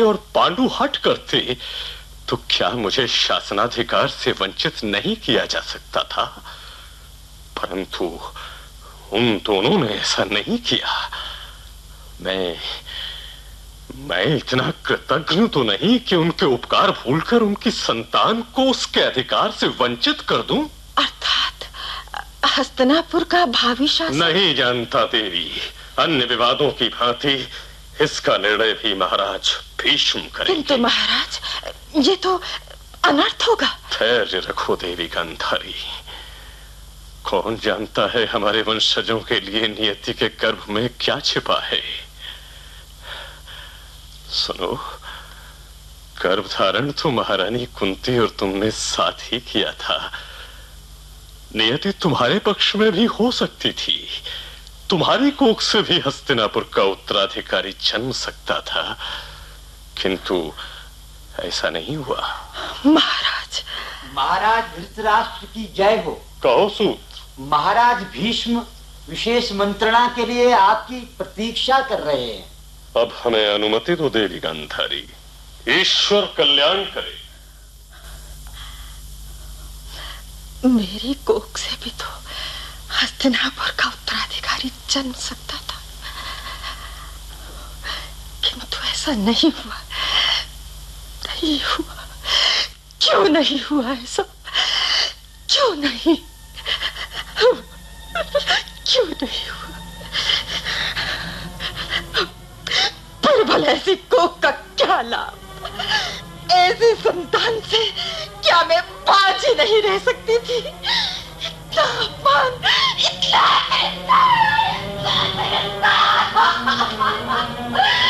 और पांडु हट करते तो क्या मुझे शासनाधिकार से वंचित नहीं किया जा सकता था? परंतु उन दोनों ने ऐसा नहीं किया। मैं इतना कृतज्ञ तो नहीं कि उनके उपकार भूलकर उनकी संतान को उसके अधिकार से वंचित कर दूं। अर्थात हस्तिनापुर का भावी शासन? नहीं जानता देवी। अन्य विवादों की भांति इसका निर्णय भी महाराज भीष्म करेंगे। किंतु महाराज, ये तो अनर्थ होगा। धैर्य रखो देवी गांधारी। कौन जानता है हमारे वंशजों के लिए नियति के गर्भ में क्या छिपा है। सुनो, गर्भधारण तो महारानी कुंती और तुमने साथ ही किया था। नियति तुम्हारे पक्ष में भी हो सकती थी। तुम्हारी कोख से भी हस्तिनापुर का उत्तराधिकारी जन्म सकता था, किंतु ऐसा नहीं हुआ। महाराज धृतराष्ट्र की जय हो। कहो सूत। महाराज भीष्म विशेष मंत्रणा के लिए आपकी प्रतीक्षा कर रहे हैं। अब हमें अनुमति दो देवी गांधारी। ईश्वर कल्याण करे। मेरी कोख से भी तो हस्तिनापुर का उत्तराधिकारी जन्म सकता था, किंतु ऐसा नहीं हुआ। क्यों नहीं हुआ ऐसा? क्यों नहीं हुआ? पर भले ऐसी कोख का क्या लाभ? ऐसी संतान से क्या मैं बाजी नहीं रह सकती थी? इतना अपमान, इतना